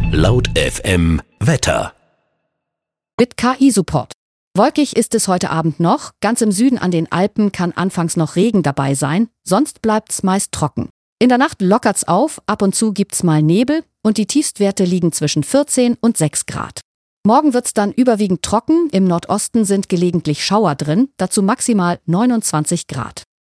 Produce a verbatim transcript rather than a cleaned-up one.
Laut F M Wetter. Mit K I-Support. Wolkig ist es heute Abend noch. Ganz im Süden an den Alpen kann anfangs noch Regen dabei sein. Sonst bleibt's meist trocken. In der Nacht lockert's auf, ab und zu gibt's mal Nebel und die Tiefstwerte liegen zwischen vierzehn und sechs Grad. Morgen wird's dann überwiegend trocken. Im Nordosten sind gelegentlich Schauer drin, dazu maximal neunundzwanzig Grad.